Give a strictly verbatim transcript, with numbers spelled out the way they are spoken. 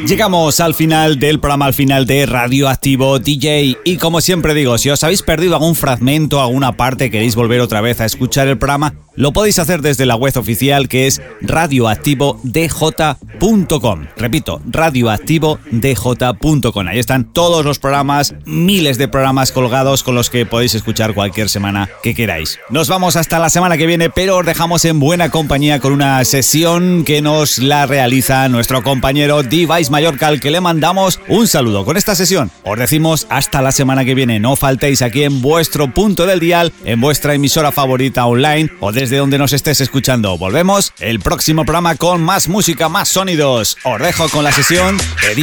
Llegamos al final del programa, al final de Radioactivo D J. Y como siempre digo, si os habéis perdido algún fragmento, alguna parte, queréis volver otra vez a escuchar el programa, lo podéis hacer desde la web oficial, que es radioactivo d j punto com. Repito, radioactivo d j punto com. Ahí están todos los programas, miles de programas colgados con los que podéis escuchar cualquier semana que queráis. Nos vamos hasta la semana que viene, pero os dejamos en buena compañía con una sesión que nos la realiza nuestro compañero Device Mallorca, al que le mandamos un saludo. Con esta sesión os decimos hasta la semana que viene. No faltéis aquí en vuestro punto del dial, en vuestra emisora favorita online o desde donde nos estés escuchando. Volvemos el próximo programa con más música, más sonidos. Os dejo con la sesión de